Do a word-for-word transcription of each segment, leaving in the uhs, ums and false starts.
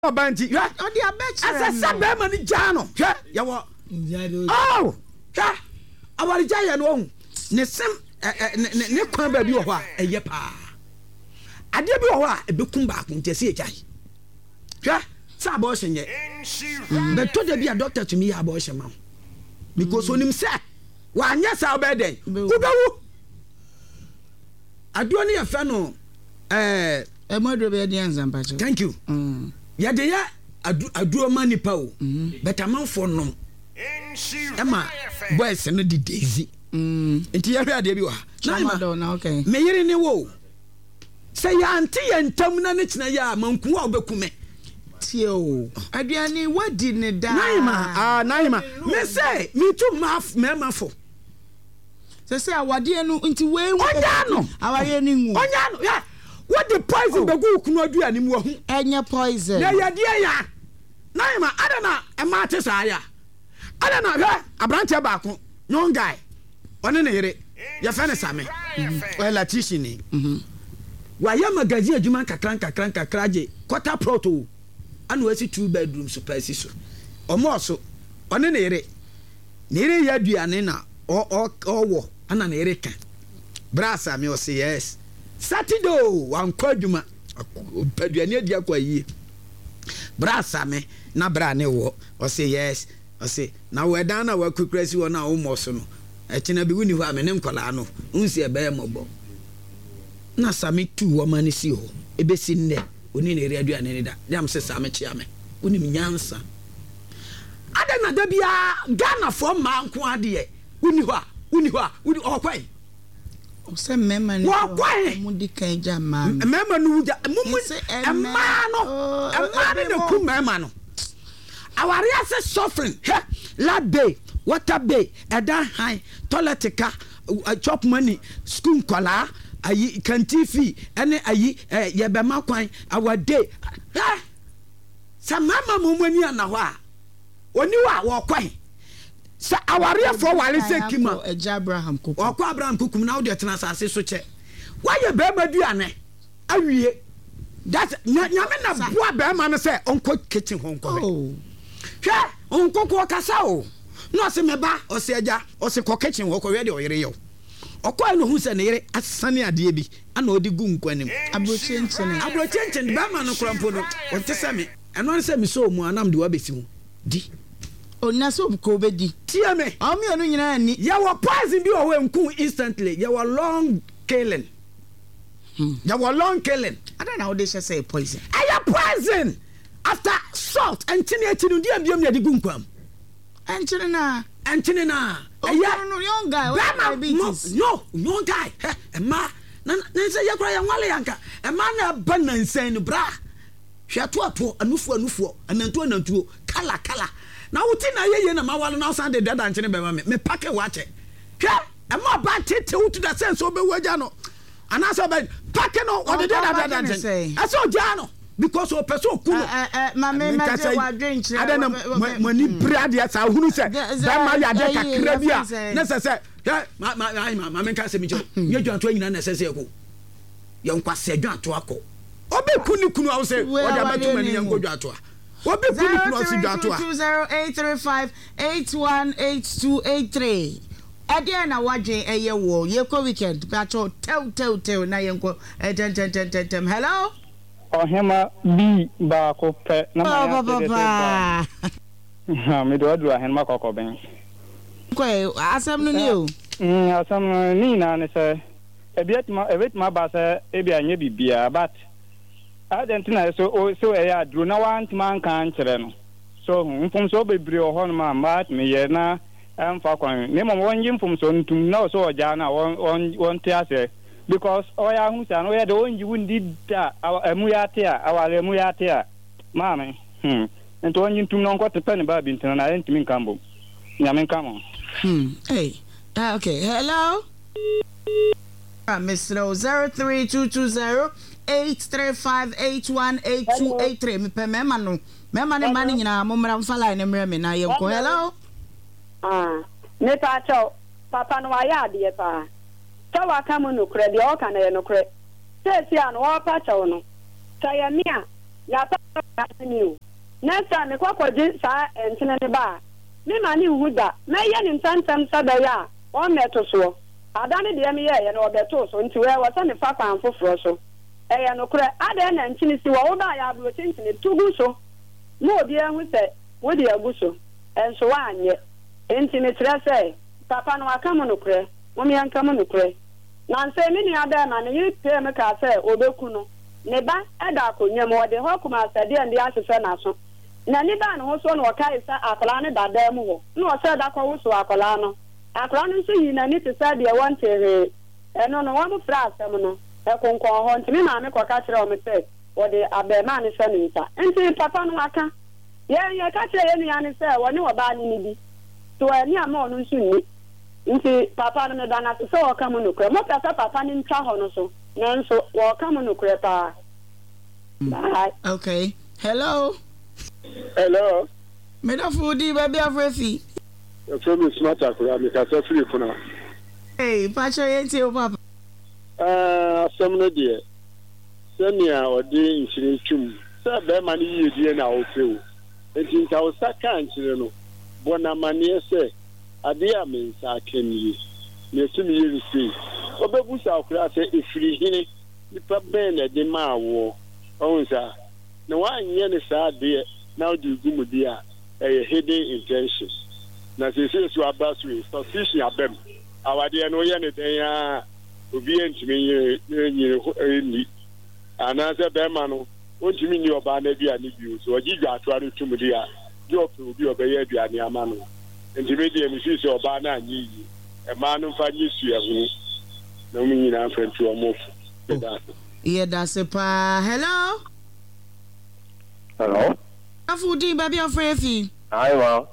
Banti, yeah, on the abetch. As a suburban Jano, yeah, you are. Oh, yeah, our giant one. Nesem, Nekwan baby, or what, a yepa. I did you what a book back into see a guy. Yeah, Sabotion yet. But told to be a doctor to me, abortion, ma'am. Because when him said, why, yes, I'll be there. I do only a fan. Eh, a murder be the answer. Thank you. Yade ya aduro mani pa o but amount for no Emma boys no di daisy enti ya hwa de bi wa na na okay me yiri ni wo say ya anti ya ntam na ne kina ya manku a obekume tie o aduane wadi ne da naima ah naima me say me too maf me mafo say say awade no nti we onya no awade ni ngu onya no ya what the poison the go kunu aduane mu ahu enye poison na ya die ya naima adana e ma te sa ya adana hwe abrante baako young guy one ne yere ya fa ne same o la tishi ni wa ya magazine adwuma kakran kakran kakraje quarter proto anu wasi two bedroom super si so omo so one ne yere ne yere ya aduane na o o wo ana ne yere kan brasa me o say yes Saturday wan kwaduma paduane adi akwa yi brasa me na bra ne wo o say yes o say na we dan na wa kukrasi wo na wo moso no e kina bi wuni ho ame ne nkola no unsi e be mobo na sami tu wo mani si ho e be si nne oni ne ri aduane ne da jam se sami chia me oni mi nyansa ada na da bia Ghana fo ma nko ade e wuni ho a wuni ho a wuni okwai se mema ni mu di kan jama mema nu ja mu mu emma no emma ne ku mema no awari ase suffering la bay water bay eda high toilet ka chop money school kwala ayi kanti fee ene ayi ye be makwan our day ha sa mama mu mu ni ana ho a oni wa wo kwan sa aware for wale se kima eja Abraham kukum okwa Abraham kukum na wo de tena asase so che waye be ma duane awie that nyame na boa be ma no se onko kitchen honko oh hwe onko ko kasa o no se meba o se eja o se ko kitchen honko we de oyere yo okwa no hu se ne yere asane ade bi ana odi gu nkwanim abrochenchin abrochenchin be ma no krampo no o te se me eno se me so mu anam de wa besi mu di Ona so ko be di tie me o mi onu nyina ni ya wa poison bi o we nku instantly ya wa long killing hmm. ya wa long killing I don't know how they say poison aya poison after salt and tini etinu dia biom na di gu nkwam antini na antini na aya no young guy diabetes no young guy e ma na na say ya kura ya nwale yanka e ma na ba nansan no bra hwato ato anufu anufu anantu anantu kala kala na wuti na yeye na mawale na osan de dada nchene be ma me me pake wache hwe e ma ba tete wutu da sense obe waja no ana so be pake no o de dada dada nchene aso ja no because o person kuno eh eh ma me ma je wa drink ada na mani brad ya sa hunu se da ma ya de kakra bia na se se ma ma ma ma me ka se mi jo ye jo anto nyina na se se ko ye nkwase dwa ato akọ obe kunu kunu awo se o da batu mani ye ngodwa ato obi kunu kunu awo se dwa ato two zero eight three five eight one eight two eight three Ade na wadwen eye wo ye ko weekend ba cho tel tel tel na ye nko ten ten ten ten ten hello Ohema bi ba ko pe na ma ya ha me do do ahema kokko ben ko asem no ni o mm asem ni na ne se ebiatima ebiatima ba se ebi anye bibia but Argentina so so e ya dro na want man kan kire no so mfum so bebre o ho no ma but me ye na emfa kwan ne mo won yimfum so ntum na so oja na won won te ase because oya hu sa no ye de won yiwu ndi da emu ya te a awale emu ya te a maame hm ento won yintum no nko te pe ne ba bi ntena na entimi nkambo nyame nkamo hm hey ah okay hello ah Mister zero three two two zero eight three five eight one eight two eight three me pe mema no mema ne mani nyina mo mra mfa line mra me na ye ko hello ah ne pa cho papa no aya de pa tawa kama no kre de o kana no kre sesi an wo pa cho no saya mia ya pa continue. Next time, me kwa kwa je sa entene ne ba. Me ma ni hu da. Me ye ni ntantem sada ya. O meto so. Adane de me ye ye no obeto so nti we wasa ne fa kwan foforo so. E ye no kure ade na ntini si wo da ya bro tintini tugu so. Mo obi ehu se wo de agu so. Enso wa anye. Enti me tre se papa no aka mo no kure. Mo me anka mo no kure. Na nse me ni ada ma ne yi pe me ka se obeku no. Ne ba eda akonya mo de ho kuma asade ande asese na so. Na ni ba no ho so no kai sa akola ne dada mu ho. No se da ko so akola no. Akola no so yi na ni te sa de won tere. E no no wo fra asem no. E konkon ho ntimi ma me ko ka kire o me se wo de abema ne se ni nta. Enti papa no aka. Ye ye ka kire ye ni ane se wo ni wo ba ni ni bi. To ani ama onu nso ni. Nti papa no da na so wo ka mu no kure. Mo ka sa papa ni ntwa ho no so. Nanso wo ka mu no kure pa. Bye. Okay. Hello. Hello. Me da fudi baby afrefi. From smart akura me ka so free funa. Hey, pacho yenti o papa. Ah, asem no de. Semia odi nchiri twum. Sa be ma ni yedie na o fe o. Enti nka o saka nchiri no. Bona mane se ade a me nsa akani. Me sumi yiri si. Obebusa akura se efiri hine. Nipa ben na de ma wo. Onza. Na wanye ne sa de na odi gumudi a eh hidden intention. Na se se so abasu suspicion abem. Awade no ye ne den a obi entimi nyire ni. Ana se be ma no ontimi ni oba na bia ni bi so ogigwa ato aro tumudi a drop obi obeye aduane ama no. Entimi de mi si se oba na anyi yi. E ma no fa nyi su ehunu. Na mu nyina afentu omofu. Yeah, that's a pa. Hello. Hello. Afudi baby afrefi. Hi ma.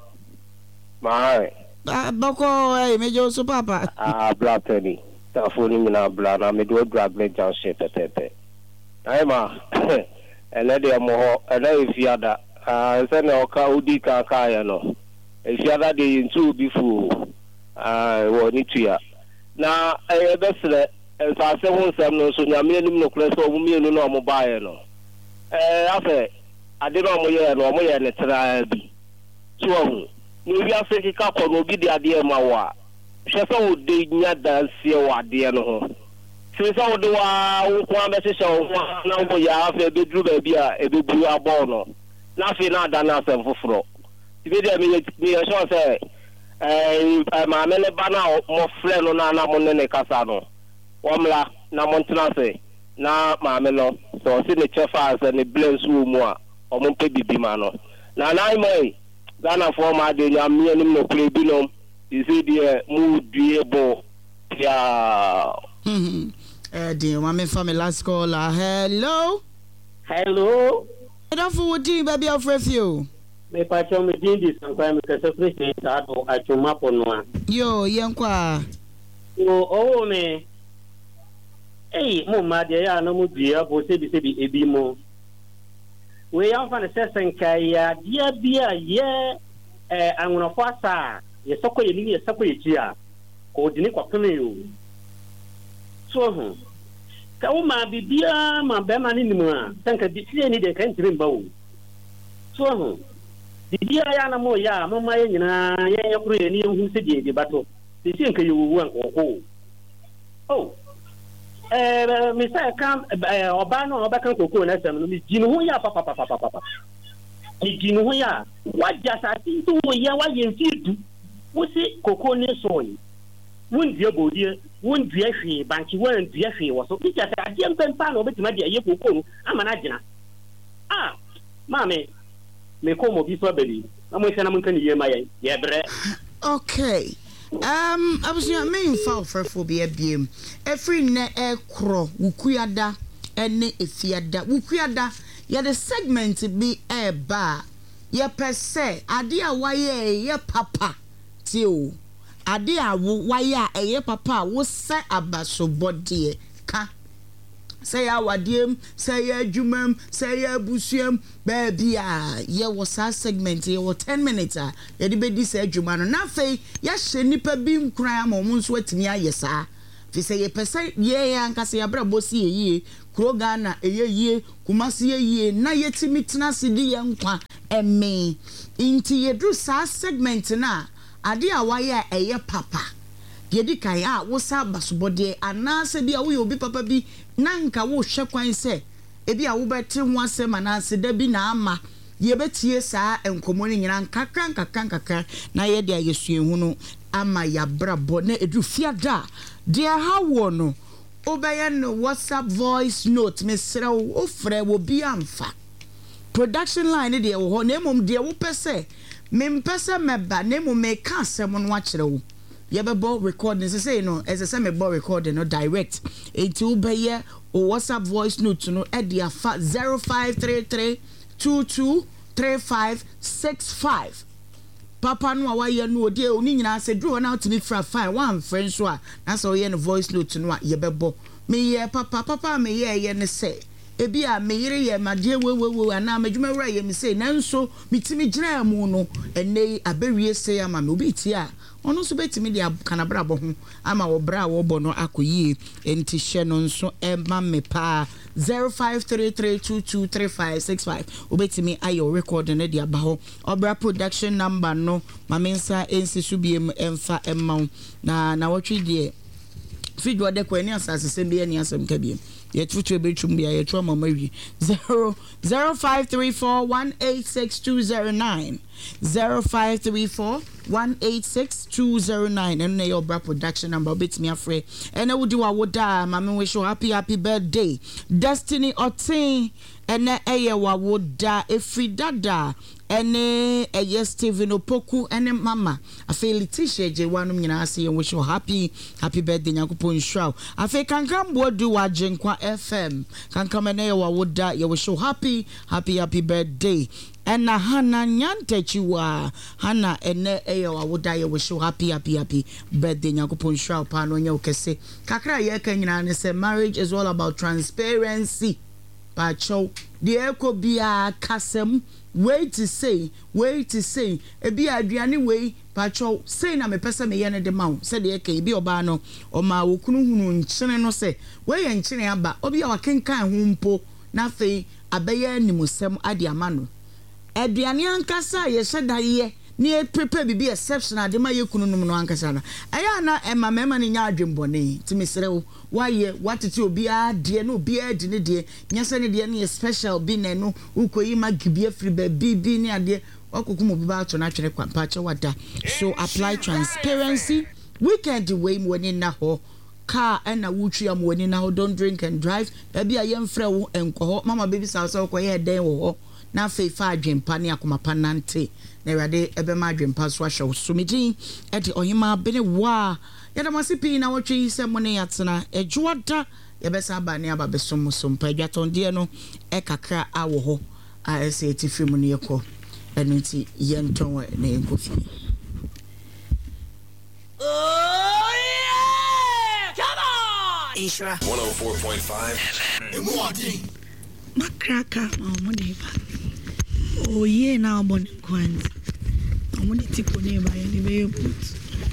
My. Ah, boko eh me jo so papa. Ah, black penny. Afudi mi na black na me do drag le junction pepepe. Hi ma. Ele de mo ho, ele ifiada. Ah, se na oka udi ka ka ya no. Ifiada de ntu bi fu. Ah, wo ni tua. Na e besle sa se ho sem no so nyame nim no kure so mu mienu no mo baaye no. Eh, afa ade no mo ye no mo ye ne tra bi. So hu. Ni wi afeki ka ko no bi de ade ma wa. Hwe so wo de nya danse wa ade no ho. Se so wo de wa wo kwa be se so na wo ya afa be dru ba bi a e be bu abo no. Na afa na ada na asem foforo. Ti be de me me so se eh ma me le bana mo fre no na na mo ne kasa no. Wamla na montana se na maame no so se ne chefa se ne bless wo mu a omo pe bibima no na na mai Ghana for ma de nyame anim no kure bi no isi de mu due bo ya Mhm. Eh de mama family last call. Hello. Hello. Eda fudi baby afrefi o. Me pa cho me din dis an kwa me ka so fresh ta do a chuma ponwa. Yo yenkwa. O o me Hey, mo ma de ya no mu dia bo se bi se bi ebi mo. We ya fa ne sesen kai ya dia bia ye eh anwono fo asa ye sokọ ye ni ye sokọ ye tia. Ko di ni kwa pene yo. So ho. Ka wo ma bibia ma be ma ni ni mu a, sanka bi tie ni de kan tirim ba wo. So ho. Bibia ya na mo ya mo ma ye nyina ye ye kuro ye ni hu se die de bato. Ti si nka ye wo an ko. Oh. Eh, Mister Kam, Obano, Obakan Coco, and Sam, Jinuya, papa, papa, papa. Jinuya, what just I think to ya, what you do? What's it, Coco Nesson? Wouldn't your body, wouldn't be a fee, Banky, wouldn't be a fee, was so just a young pen pan over to my dear Yoko. I'm an agina. Ah, Mammy, may come be probably. I'm waiting, I'm going to hear my yeah, bread. Okay. Um, I was your main foul for phobia beam. Every ne air crow, Wukuada, and ne ifiada, Wukuada, ya the segment be air bar. Ya per se, adia wire, ya papa, tio. Adia wire, a ye papa, was set abaso body, ka. Say our diem, say ya jumem, say ya busium, baby, ah, ye was our segment, ye were ten minutes, ah, ye debate this jumano, na fe, yes, nipa beam cram or moon sweat near yes, ah, fi sɛ ye pese ye ankasa ya bra bosi ye kuro Ghana eye ye Kumasi ye na yetimi tena sidi ye nkwa eme inti yedru sa segment na ade a waye eye papa yedi kan a wo sa basobode anase bi a wo obi papa bi nanka wo hwe kwan se ebi a wo bete ho asem anase da bi na ama yebetie saa enkomo ni nyina nkakra nkakra nkakra na ye de ayesue hu no ama ya brabo na edu fiada de ha wo no obeye no WhatsApp voice note mesra wo ofre wo bi amfa production line de wo ho na emom de wo pese mempese meba na emom me ka asem no a kire wo yebebo recording say no as say me bo recording no direct enti obeye o WhatsApp voice note no e de afa zero five three three two two three five six five papa no awaye no odi oni nyina se dro na otimi fra fine one friend so a na so ye no voice note no a yebebo me ye papa papa me ye ye ne se ebi a me yire ye made we we we ana madwuma wura ye me se nanso mitimi gyina mu no ene abewie se ama me obi ti a ono so betimi dia kanabra bo ho ama wo bra wo bo no akoyie enti hye no nso e ma me pa zero five three three two two three five six five obetimi ayo record na dia ba ho obra production number no mamensa ensi so biem emfa emma na na wotwe die video de kwani asase sembe ani asem ka biem ye tutu betrum bia ye tro mama wi zero zero five three four one eight six two zero nine zero five three four one eight six two zero nine and your bra production number bit me afre and I would do a woda mama wish you happy happy birthday Destiny Otin and eye wa woda efri dada ene eye Steven Opoku ene mama afi Letitia je wanum nyina ase and wish you happy happy birthday nyankopon shraw afi kankam bo do wa Jenkwa F M kankam ene wa woda ye wish you happy happy happy birthday and Hana Nyantechiwa Hana ene eyo awoda ye wish you happy happy happy birthday nyakopon shraw pa no nya okese kakra ye ka nyina ne say marriage is all about transparency pa chow de eko bia kasem wait to say wait to say e bia aduane wei pa chow say na me pese me ye ne de mawo say de eka bi oba no o ma wokunu hunu nkyene no say we ye nkyene aba obi a wakenkan ho mpo na fei abeye animusem ade amano aduane ankasa ye hyeda ye ni prepare bibi exceptional de ma ye kunu num no ankasa na aya na ema mema ni nya adwembone ti mesrew waye watete obi a de no obi a de ne de nyase ne de ne special bi ne no ukoyi ma gibi afri ba bibi ni ade wakokum obi ba to na twere kwampa che wada so apply transparency weekend way mo ni na ho car and a wutri am woni na ho don't drink and drive e bia ye mfre wo enko ho mama baby sa so ko ye den wo ho na fe fa adwempa ne akomapa nante na erade ebe ma adwempa so ahwe so medi e de ohima bene wa ye da masipi na wotwi se mo ne yatena ejuada ye be sa ba ne aba besom so mpa adwaton de no e kakra awo ho a ese ti film ne yekọ enu ti ye nton na enkofi oh yeah come on Isra one oh four point five Emwadi makraka mo de ba oh yeah na bon kwanz mo de tipo ne ba ye ne be put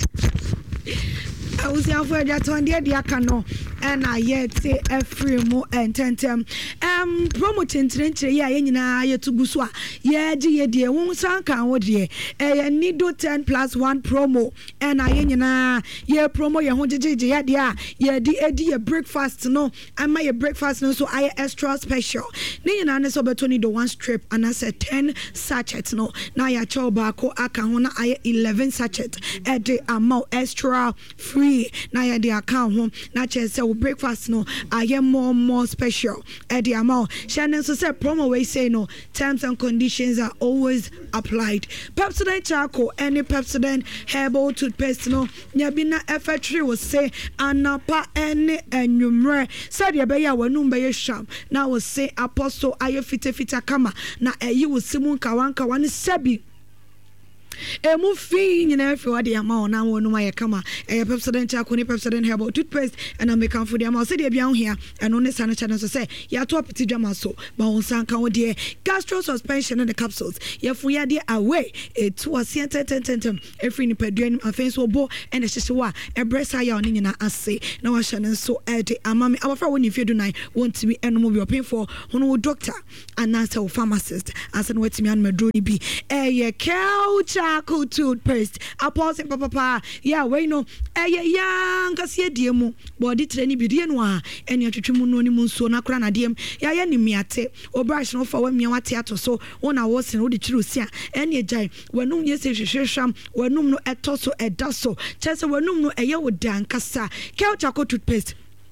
I was here for that one there dia kano and I yet say every mo and tentem um promoting trenche ya ye nyina ye tuguso a ye gi ye de won san kan wo de eh nido ten plus one promo and I ye nyina ye promo ye ho gigigi ya de a ye di edi ye breakfast no ama ye breakfast no so I extra special ni nyina ne so beto ni do one strip and I said ten sachets no na ya chow ba ko aka ho na I eleven sachet e de amount extra free na ya de account ho na che say breakfast no I am more more special at the amount Shannon so say promo we say no terms and conditions are always applied Pepsodent charcoal any Pepsodent herbal toothpaste no nyabina effectory will say anapa any enumere said ya be ya wanum be sham na will say apostle ayo fite fite kama na eyi will simun kawanka wani sebi emu fi nyina fi wade ama ona wonu ma yekama e Pepsodent Charcoal, Pepsodent herbal toothpaste and am kan for the ama say dey bia ho hia eno ne sane channel so say ya to apiti dwama so ba won san kan wo de gastro suspension and the capsules ya fu ya de away e to asen ten ten ten every ni paduan afen so bo and the hyewa e bresa ya oni nyina ase na wa hye so e de ama me abafra woni fi dunai won't be eno mo bi opin for hono doctor and as a pharmacist as an wetimi an madro ni bi e ye couch Charcoal toothpaste. I pause it, papa. Yeah, we know. Eh, yeah, kasi die mu. Body training bi die no a. Eni atwetwe no ni mu so na kra na die. Ya ya ni miate. O brush no for we miawate ato so. Wona wo sen wo de twiri osia. Eni agyan. Wanum ye se hwehwehwam. Wanum no eto so eda so. Chese wanum no eye wo dan kasa. Couch Charcoal toothpaste.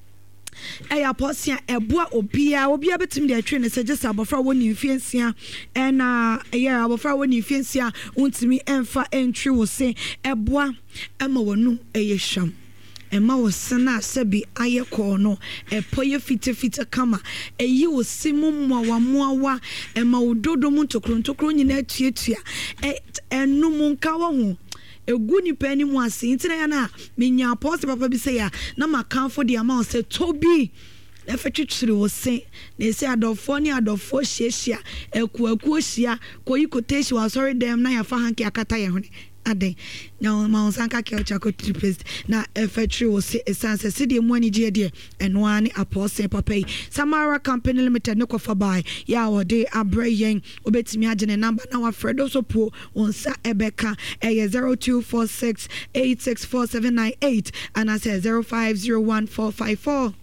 Eya posia eboa obia obia betim de atwe ne suggestion abofra woni mfiensia ena eya abofra woni mfiensia untimi emfa entwe wo se eboa ema wonu eye hwam ema wo sena sebi aye ko no epoye fite fite kama eyi wo simu mwa wa wa ema wododo mu ntokro ntokro nyina atuatua e enu mu nka wo ho egu ni pani mu ase ntina ya na menya apostle papa bi say ya na makanfo de ama say tobi na fetwetwere wo se na ese adofo ni adofo hyiehia eku eku hia koyi koteshi wa sorry dem na ya fa hanke akata ye hone ade na ma onsanka Couch Charcoal toothpaste na fetwetwere wo se esanse se de mu ani je de eno ani apostle papa yi Samara Company Limited ne kofa bai ya wode abrayen obetimi agene number na wa fredo so po onsa ebeka eye zero two four six eight six four seven nine eight and I say zero five zero one four five four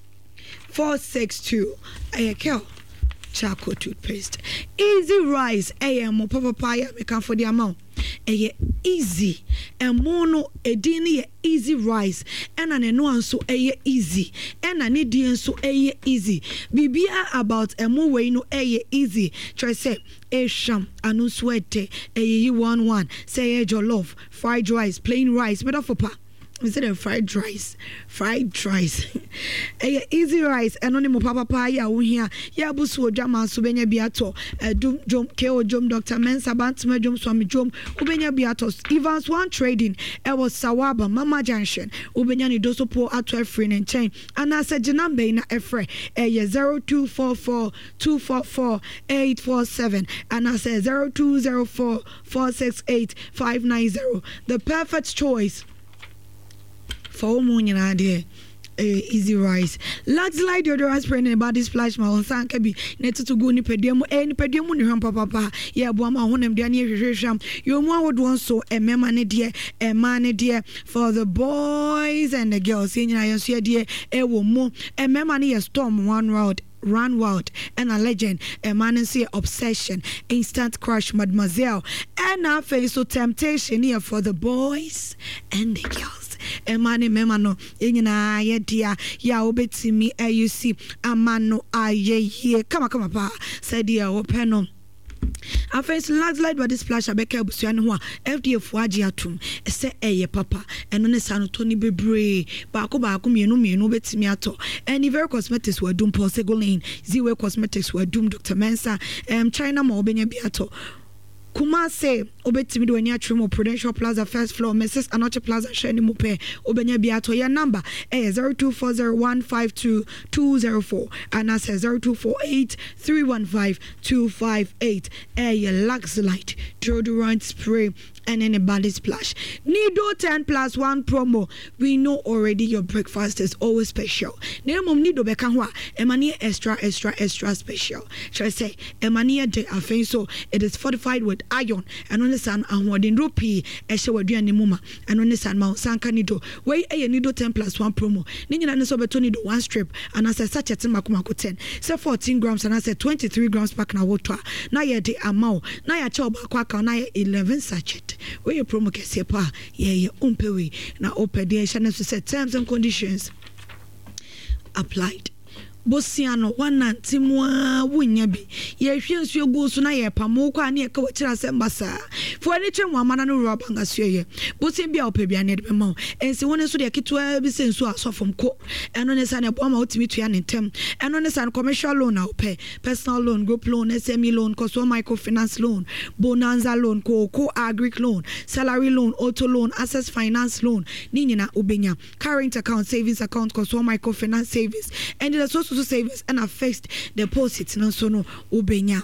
four six two eye Couch Charcoal toothpaste easy rise eye mo papa paya me kan for the amount eye easy emono edin ye easy rise ena ne no anso eye easy ena ne di anso eye easy bibia about emo we no eye easy try say e sham anu swete eye one one say jollof fried rice plain rice made of pa instead of fried rice fried rice eh easy rice eno ni mo papa pa ya wo hia ya busu odwama so benya biato edum jom ko jom Doctor Mensa Bantama jom Swami jom ubenya biato Evans One Trading e was Sawaba Mama Junction ubenya ni doso po ato free ne chain ana se ginambe na efre eh zero two four four two four four eight four seven ana se zero two zero four four six eight five nine zero the perfect choice for munyina de easy rise Lux Light deodorant spray and body splash ma on sanka bi na tutu go ni pedemu e ni pedemu ni hwam papa pa ye bo ma honem de na hwehwehwam yo mu awodon so e mema ne de e ma ne de for the boys and the girls nyina yeso ye de e wo mu e mema ne ye storm one round Run Wild and a legend, a man say obsession, instant crush, mademoiselle, and our face so temptation here for the boys and the girls. A man in memano, in a ye dear, ya obeti me, a you see, a man no aye ye, come on, come on, pa, said dear, open on. I face Lux Light body splash abeka busuan ho a F D F agi atum ese eye papa eno ne sano Tony bebre ba ko ba ko mienu mienu betimi ato any very cosmetics were doom Paul Segolane Ziwe cosmetics were doom Doctor Mensa um China ma obenya bi ato Kumase obetimi do anya trimo Prudential Plaza first floor Missus Anoche Plaza sheni mupe obenya bi ato ya number eh zero two four zero one five two two zero four and as zero two four eight three one five two five eight eh Lux Light deodorant spray and then a body splash. Nido ten plus one promo. We know already your breakfast is always special. Nemum Nido Bekanwa, Emania extra, extra, extra special. Shall I say, Emania de Afenso, it is fortified with iron and on the sun and what in rupee, Eshawadia Nimuma, and on the sun Mount Sanka Nido. Way a Nido ten plus one promo. Nina and Sobertonido one strip, and I said such a Timakumako ten. Say fourteen grams, and I said twenty-three grams pack na water. Now ya de amount, now ya choba quaka, now eleven sachet. Where your promo can say pa yeah yeah umpewe na open the channel to set terms and conditions applied. Bosiano one nantimwa wunya bi ye hwe nsuo gu so na ye pamo kwa na ye ka wachira sembasa fo ani twem amana no roba ngasuye bosia bia opebia ne de ma ensi woni so de ketwa bi sensu asofom ko eno ne sa ne bo ma otimi tua ne ntem eno ne sa commercial loan na opɛ personal loan group loan S M E loan koso microfinance loan bonanza loan ko ko agric loan salary loan auto loan access finance loan ni nyina obenya current account savings account koso microfinance savings and the social savings and a fixed deposit no so no obenya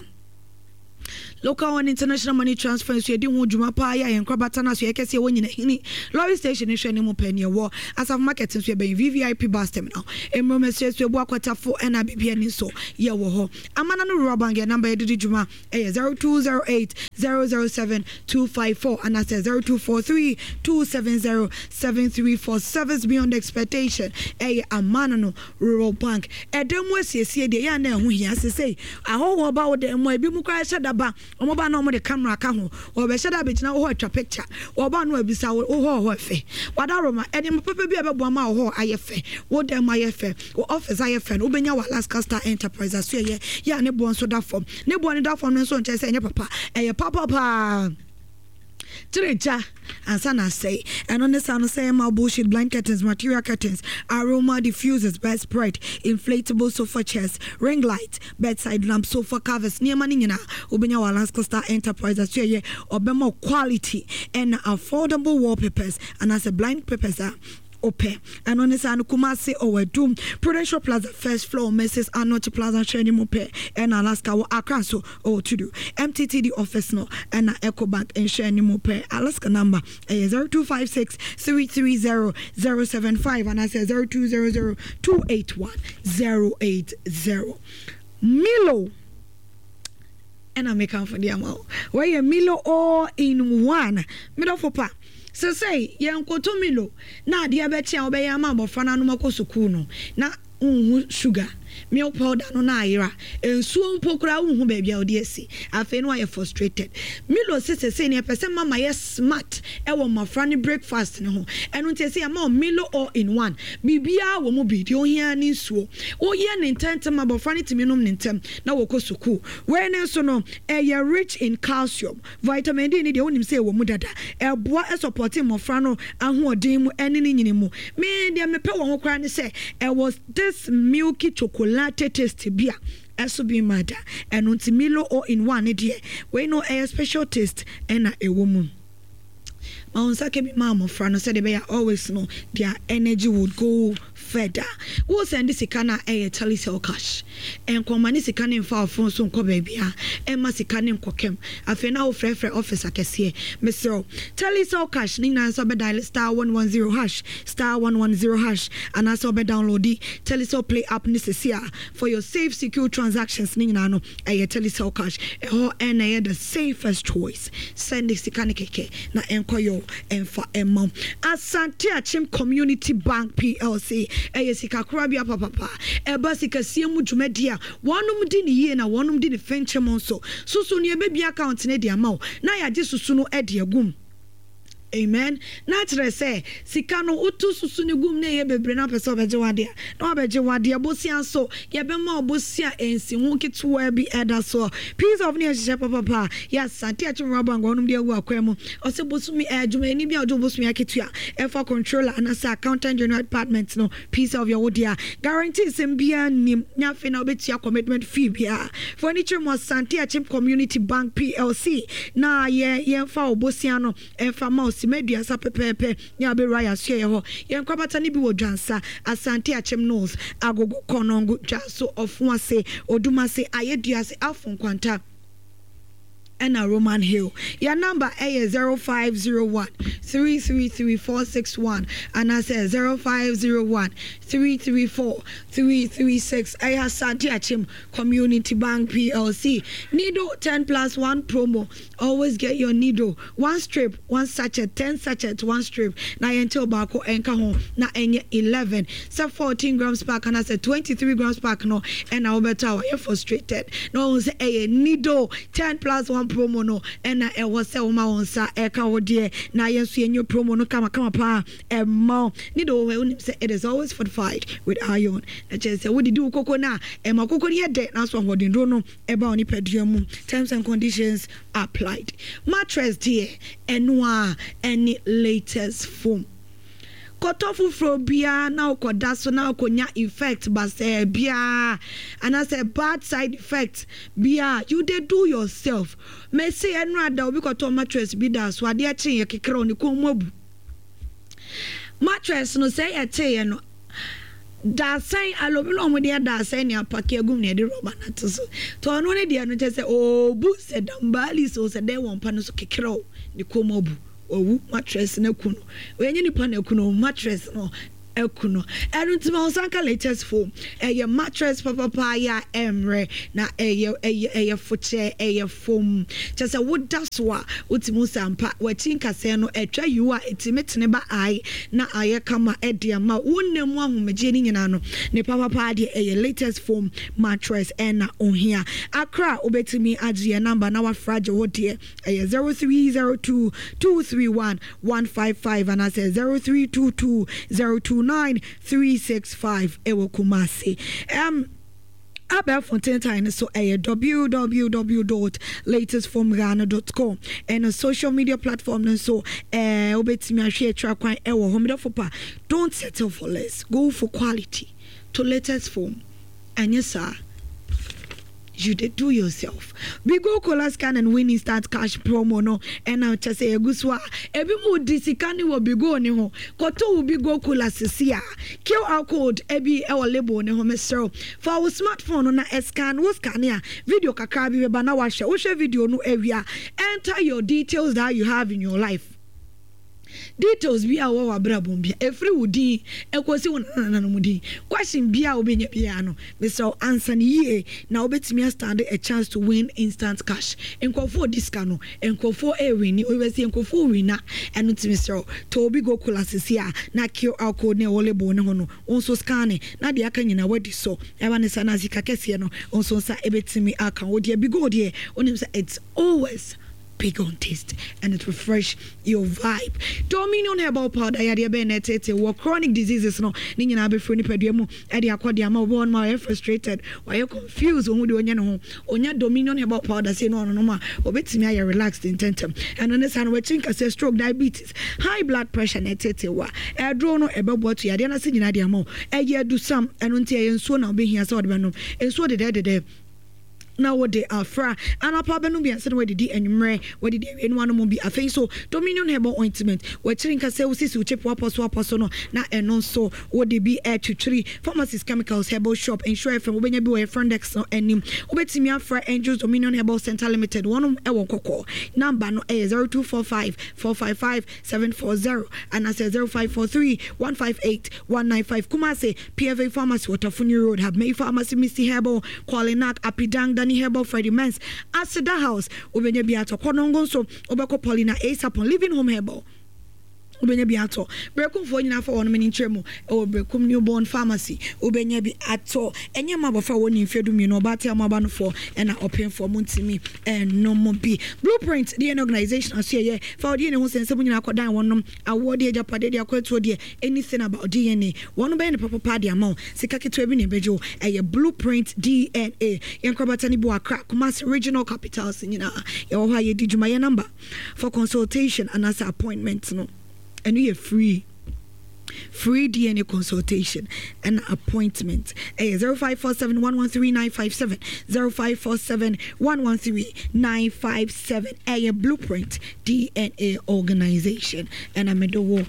local and international money transfer so yedi ho dwuma pa ya yen kwabata na so yekese wo nyina hini lorry station hwe ne mo panie wo as of market so ye ben V V I P bus terminal emro mesie so ebu akwatafo na bibia ni so ye wo ho amana no rural bank number yedi dwuma eh zero two zero eight zero zero seven two five four and as zero two four three two seven zero seven three four service beyond expectation eh amana no rural bank edem wasiesie de ya na ho hia sesei ahoho ba wo de mo ebi mu kwa hyadaba omoba na omo de camera ka ho obehye da begina wo atwa picture oba no abisa wo ho ho fe wada roma ede mpepe bia bebo ma wo ho ayefe wo dem ayefe wo office ayefe no obenya wa Alaska Star Enterprise aso ye ya ne bon so da form ne bon da form no so nche se enye papa eye papa pa Treja and sana say and on the sound say my bullshit blind curtains, material curtains, aroma diffusers, bedspread, inflatable sofa chairs, ring light, bedside lamp, sofa covers, near manina, Ubenya Alaska Star Enterprise as ye or more quality and affordable wallpapers and as a blind papers are Ope and on the San Kumasi or Doom Prudential Plaza first floor Missus Arnold Plaza Shani Mope and Alaska or Akraso or to do M T T D office no and Echo Bank and Shani Mope Alaska number zero two five six three three zero zero seven five and I say zero two zero zero two eight one zero eight zero Milo and I make out for the amount where you Milo all in one middle for pa. So say yankoto milo na dia betia obeya ma bofana no makosuku no na unhu sugar milk powder no na ayira ensuo mpokura unhu ba bia odi asi afi no aye frustrated milo sese say ne pese mama yes smart e wo mafra ne breakfast ne ho eno nte say ma milo all in one bibia wo mo bi di ohia ni suo wo ye ne ntente ma bofra ne timinom ne ntem na wo kosuku we ne so no e ye rich in calcium vitamin D ne de onim say wo mu dada e boa e support mofra no ahoodin mu ene ne nyine mu me de me pe wo ho kra ne say e was this milky chocolate latte taste bia eso be mada and unti Milo all in one idea we know a special taste and a woman ma onsa ke bi ma mo fra no said they always know their energy would go further wo send this kana e telecell cash en komani sika ne mfa ofon so nko ba bia e ma sika ne nkokem afi na wo frefre office akese mesro telecell cash ni na so be dial star one one zero hash star one one zero hash and also be download the telecell play app ni sesia for your safe secure transactions ni na no e telecell cash e ho en e the safest choice send the sika ne keke na enkoyo enfa emam Asante Achim Community Bank P L C eyesika krabia papa eba sika siemu dwumadia wonum di ne yie na wonum di ne fenchemon so susu ne be bia account ne dia ma na ya je susu no e de agum amen na tere say sika no utu susu ne gum ne ye bebre na pese obeje wade na obeje wade bosia so ye be ma obosia ensi hu kitwa bi eda so piece of ne hye papa yes Asante Achim Bank wonum de agu akwemu o se bosumi adwuma ni bia ojo bosumi akitua e for controller and as accountant general department no piece of your wodia guarantee sem bia nim nya fe na obetia commitment fee bia furniture mo Asante Achim Community Bank P L C na ye ye fa obosia no e fa ma media sa pepepe nya be raya share ho yen kwabata ni bi wo dwansa Asante Achim North agogo konongo jaso ofuase odumase ayeduase afon kwanta and a Roman Hill. Your number is zero five zero one three three three four six one and I say zero five zero one three three four three three six. I have Asante Achim Community Bank P L C. Nido ten plus one promo. Always get your Nido. One strip, one sachet, ten sachet, one strip. Na yento bako enka home. Na enye eleven. Say fourteen grams pack and I say twenty-three grams pack no. And I will better you frustrated. No say a Nido ten plus one promo no ɛna ɛwɔ sɛ wo ma wɔn sa ɛka wo deɛ na yɛn so yɛnyɛ promo no kama kama pa ɛma ne de wo wonim sɛ it is always fortified with iron na kyerɛ sɛ wodidi wo koko na ɛma koko no yɛ dɛ na so ahoɔden do no ɛba wo nipadua mu terms and conditions applied mattress deɛ ɛno a ɛne latest foam koto fufuro bia na okoda so na okonya effect but say bia and I say bad side effect bia you dey do yourself me say enu ada obi koto mattress bi da so ade achi ye kekere oni ko mobu mattress no say e che no da say alobi no mo dey da say ne apake agum ne de roba na to so to ono ne de no che say obu se dambali so se dey won pa no so kekere o ni ko mobu owu mattress na kuno wenye nipa na kuno mattress no ekuno erunti ma osanka latest foam eye mattress papa pa ya emre na eye eye eye foche eye foam chese woda so a utimu sampa wachi nkase no etwa you a etimetene ba ai na aye kama ede ma wonnemu ahomeje ni nyina no ne papa pa de eye latest foam mattress ena ohia akra obetimi agye number na wa frage wo de eye zero three zero two two three one one five five and I say zero three two two zero two nine three six five ewo Kumasi. Um Abel Fontaine Time so a w w w dot latest foam ghana dot com and a social media platform and so eh obetimi ahwe track kwan ewo home for pa. Don't settle for less, go for quality to latest foam and yes sir you did do yourself. We go Cola Scan and win instant cash promo no and now just say guswa ebi mu disikani wo bi go ne ho koto wo bi go Cola sisia Q R code ebi e wo label ne ho mesro for our smartphone na scan wo scan ya video kakra bi be na wa hwe wo hwe video no awia enter your details that you have in your life. Details be our wabrabum be every woody ekosi wona no mudi question be a obenya bia no Mister answer ye na obetimi stand a chance to win instant cash enkofo discount no enkofo e win we say enkofo winner eno ti Mister to obi go kolasisi a na Q R code ne wolebo ne ho no onso scan na de aka nyina wadi so eba ne sana zika kese no onso sa ebetimi aka wo de bi go de onim say it's always big on taste and it refresh your vibe. Dominion herbal powder ya de be netete wo chronic diseases no ni nyina be fro ni padua mu e de akode ama wo ma you frustrated why you confused wo de onya ne ho onya Dominion herbal powder say no no ma obetimi aye relaxed in tentem and on this and we think say stroke, diabetes, high blood pressure netete wa e dro no e be bo to ya de na se nyina de ama e ye do sam eno ntia ye nsuo na obehia se wo de be no ensuo de de de now what they are fra and apa benu bi anse we didi enwumre we didi enu anu mo bi afei so Dominion herbal ointment we chirinka se usisi uchepo aposo aposo no na eno so what they be air to tree pharmacies chemicals herbal shop ensure FM obenya bi we Frendex no enim obetimi afra Angels Dominion Herbal Center Limited one e won kokko number no e zero two four five four five five seven four zero and I say zero five four three one five eight one nine five Kumase P F A Pharmacy Waterfuni Road have May Pharmacy Misty Herbal Kwalinak Apidang Herbal Freddy Mens Asida House obenya biato konongo so obeko Paulina Asapon Living Home Herbal obenya biato brekum fo nyina fa won meni ntremu e brekum newborn pharmacy obenya bi ato enye mabofa woni mfedu mi no bate amaba no fo e na open for muntimi e no mo bi Blueprint the organization aso ye fa odi ne ho sense nyina akodan wonom award e japade de akwatu de anything about D N A wonu be ne papa pa de amount sika keto bi ne bejo e ye Blueprint D N A yenkobata ni bo akra Kumasi regional capitals nyina ye wo ha ye di djuma ye number for consultation and as appointment no and we are free free D N A consultation and appointment eh zero five four seven one one three nine five seven zero five four seven one one three nine five seven eh Blueprint D N A organization and I'm do war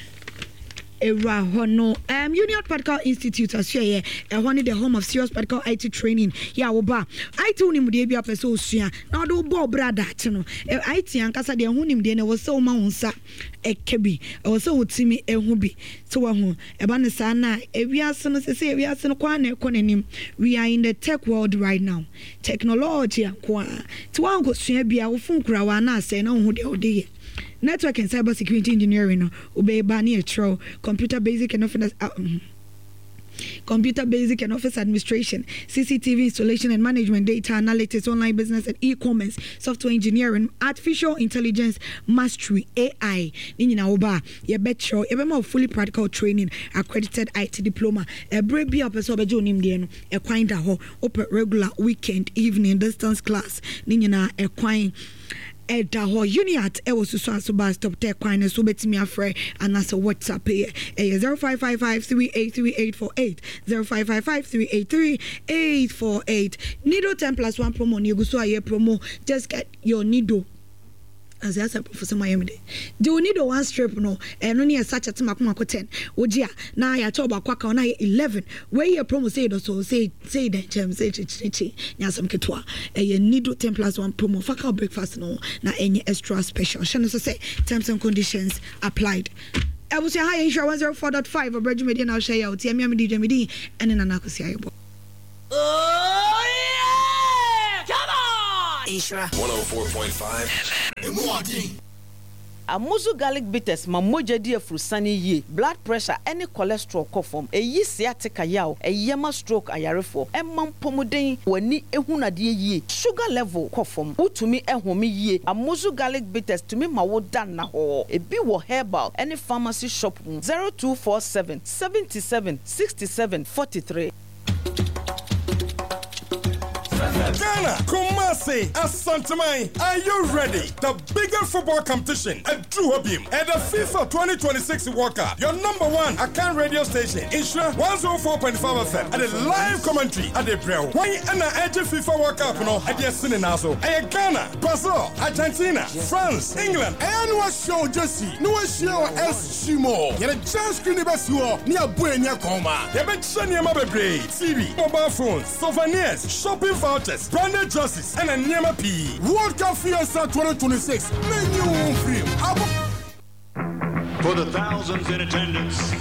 Era Hono um Union Medical Institute as here e one the home of serious medical I T training ya wo ba I T unim de bia pese osua na do bo brada che no I T ankasa de hunim de ne wo se wo ma wonsa ekebi wo se wotimi ehu bi so wo hu e ba ne sa na ewiase no se se ewiase no kwa na ekonanim we are in the tech world right now technology kwa ti wan ko sua bia wo fun kura wa na se na hu de ode network and cyber security engineering no obey bani a tro computer basic and often uh, computer basic and office administration, C C T V installation and management, data analytics, online business and e-commerce, software engineering, artificial intelligence mastery, A I. Nina oba, ye bet sure, ye more fully practical training, accredited I T diploma, a brave be up as a joining the a quine da ho, open regular weekend, evening, distance class, Nina a quine. Edda ho Uniat e wo so so bus stop te kwan so betimi afre and as a WhatsApp e zero five five five three eight three eight four eight zero five five five three eight three eight four eight. Nido ten plus one promo ni go so aye promo. Just get your Nido as I said for some Miami. Do you need a one strip no and only a such a Timaco ten Ojia now I talk about Quaka on eleven where your promo say so say say that James say Yasam Ketwa a Nido ten plus one promo fuck our breakfast no na any extra special Shannon say terms and conditions applied. I will say hi insure one zero four point five of Bridge Media now share out T M M D J M D and in Anacosia. Oh yeah! Come on! Insure one oh four point five. Amuzu garlic bitters ma moja di afrusani ye blood pressure any cholesterol kofom eyi sciatica yaw eyema stroke ayarefo emam pomoden wani ehunade ye sugar level kofom utumi ehome ye Amuzu garlic bitters tumi ma wo dan na ho ebi wo herbal any pharmacy shop zero two four seven seven seven six seven four three. Ghana, Kumasi, Asantamai, are you ready? The bigger football competition at Duhobim and the FIFA twenty twenty-six World Cup. Your number one Akan radio station, Insure one oh four point five F M, and a live commentary at the Brel. Why and the edge of FIFA World Cup no at the Sininazo. And Ghana, Brazil, Argentina, France, England, and what show Jesse? No show S Shimo. Get a chance screen the best you are near Buena Coma. You bet Shania Mabebre, T V, mobile phones, souvenirs, shopping vouchers, branded jerseys, and a Nyama P. World Cup Fiesta twenty twenty-six. Menu free. For the thousands in attendance